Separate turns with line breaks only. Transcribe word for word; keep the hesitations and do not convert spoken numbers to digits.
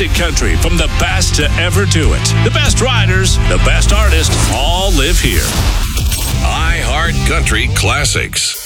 classic country from the best to ever do it. The best riders, the best artists, all live here.
iHeart Country Classics.